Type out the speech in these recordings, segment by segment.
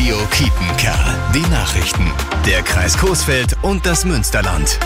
Radio Kiepenkerl. Die Nachrichten. Der Kreis Coesfeld und das Münsterland.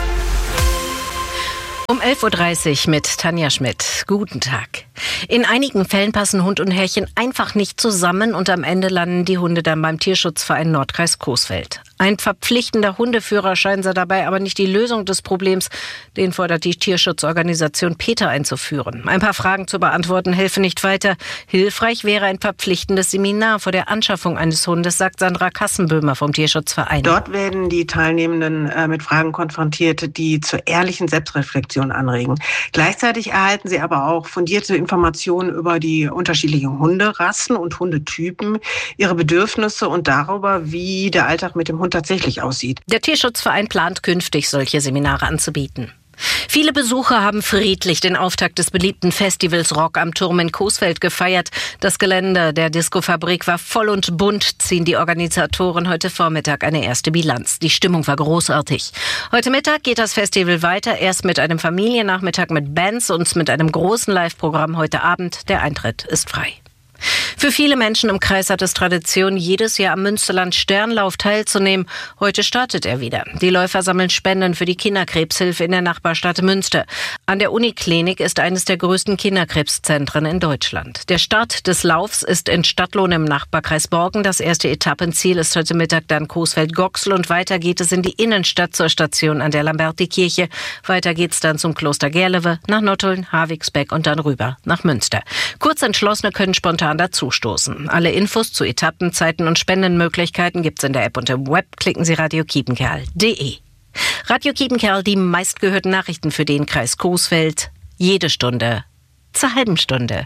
Um 11.30 Uhr mit Tanja Schmidt. Guten Tag. In einigen Fällen passen Hund und Herrchen einfach nicht zusammen und am Ende landen die Hunde dann beim Tierschutzverein Nordkreis Coesfeld. Ein verpflichtender Hundeführerschein sei dabei aber nicht die Lösung des Problems. Den fordert die Tierschutzorganisation PETA einzuführen. Ein paar Fragen zu beantworten helfen nicht weiter. Hilfreich wäre ein verpflichtendes Seminar vor der Anschaffung eines Hundes, sagt Sandra Kassenböhmer vom Tierschutzverein. Dort werden die Teilnehmenden mit Fragen konfrontiert, die zur ehrlichen Selbstreflexion anregen. Gleichzeitig erhalten sie aber auch fundierte Informationen über die unterschiedlichen Hunderassen und Hundetypen, ihre Bedürfnisse und darüber, wie der Alltag mit dem Hund tatsächlich aussieht. Der Tierschutzverein plant künftig, solche Seminare anzubieten. Viele Besucher haben friedlich den Auftakt des beliebten Festivals Rock am Turm in Coesfeld gefeiert. Das Gelände der Discofabrik war voll und bunt, ziehen die Organisatoren heute Vormittag eine erste Bilanz. Die Stimmung war großartig. Heute Mittag geht das Festival weiter, erst mit einem Familiennachmittag mit Bands und mit einem großen Live-Programm heute Abend. Der Eintritt ist frei. Für viele Menschen im Kreis hat es Tradition, jedes Jahr am Münsterland Sternlauf teilzunehmen. Heute startet er wieder. Die Läufer sammeln Spenden für die Kinderkrebshilfe in der Nachbarstadt Münster. An der Uniklinik ist eines der größten Kinderkrebszentren in Deutschland. Der Start des Laufs ist in Stadtlohn im Nachbarkreis Borken. Das erste Etappenziel ist heute Mittag dann Coesfeld-Goxel und weiter geht es in die Innenstadt zur Station an der Lamberti-Kirche. Weiter geht's dann zum Kloster Gerlewe, nach Nottuln, Havigsbeck und dann rüber nach Münster. Kurzentschlossene können spontan dazustoßen. Alle Infos zu Etappen, Zeiten und Spendenmöglichkeiten gibt's in der App und im Web. Klicken Sie radiokiepenkerl.de. Radio Kiepenkerl, die meistgehörten Nachrichten für den Kreis Coesfeld. Jede Stunde zur halben Stunde.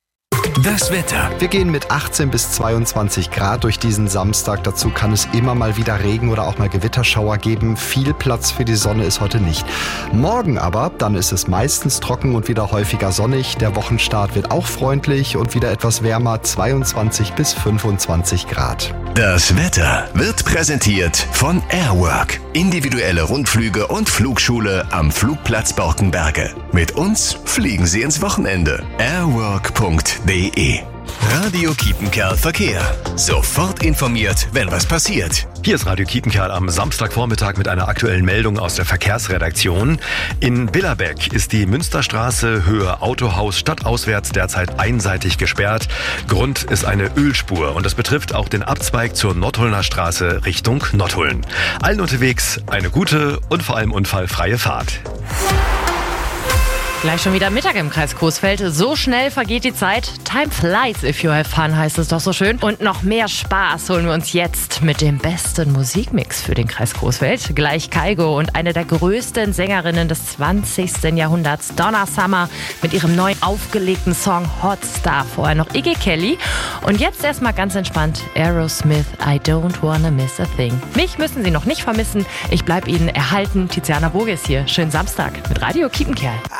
Das Wetter. Wir gehen mit 18 bis 22 Grad durch diesen Samstag. Dazu kann es immer mal wieder Regen oder auch mal Gewitterschauer geben. Viel Platz für die Sonne ist heute nicht. Morgen aber, dann ist es meistens trocken und wieder häufiger sonnig. Der Wochenstart wird auch freundlich und wieder etwas wärmer, 22 bis 25 Grad. Das Wetter wird präsentiert von Airwork. Individuelle Rundflüge und Flugschule am Flugplatz Borkenberge. Mit uns fliegen Sie ins Wochenende. airwork.de. Radio Kiepenkerl Verkehr. Sofort informiert, wenn was passiert. Hier ist Radio Kiepenkerl am Samstagvormittag mit einer aktuellen Meldung aus der Verkehrsredaktion. In Billerbeck ist die Münsterstraße Höhe Autohaus stadtauswärts derzeit einseitig gesperrt. Grund ist eine Ölspur und das betrifft auch den Abzweig zur Nottulner Straße Richtung Nottuln. Allen unterwegs eine gute und vor allem unfallfreie Fahrt. Gleich schon wieder Mittag im Kreis Coesfeld. So schnell vergeht die Zeit. Time flies if you have fun, heißt es doch so schön. Und noch mehr Spaß holen wir uns jetzt mit dem besten Musikmix für den Kreis Coesfeld. Gleich Kygo und eine der größten Sängerinnen des 20. Jahrhunderts, Donna Summer, mit ihrem neu aufgelegten Song Hot Star. Vorher noch Iggy Kelly. Und jetzt erstmal ganz entspannt Aerosmith, I Don't Wanna Miss a Thing. Mich müssen Sie noch nicht vermissen. Ich bleib Ihnen erhalten. Tiziana Boge ist hier. Schönen Samstag mit Radio Kiepenkerl.